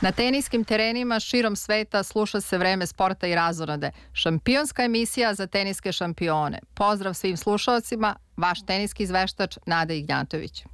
Na teniskim terenima širom sveta sluša se Vreme sporta i razonode. Šampionska emisija za teniske šampione. Pozdrav svim slušalcima, vaš teniski izveštač Nada Ignjatović.